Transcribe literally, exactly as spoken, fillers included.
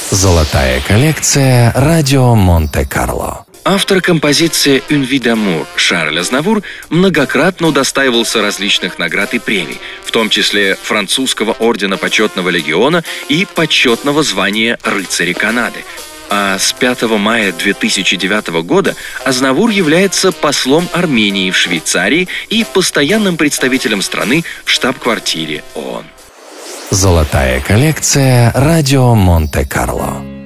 Золотая коллекция «Радио Монте-Карло». Автор композиции «Une vie d'amour» Шарль Азнавур многократно удостаивался различных наград и премий, в том числе французского ордена Почетного легиона и почетного звания рыцаря Канады. А с пятого мая две тысячи девятого года Азнавур является послом Армении в Швейцарии и постоянным представителем страны в штаб-квартире ООН. Золотая коллекция «Радио Монте-Карло».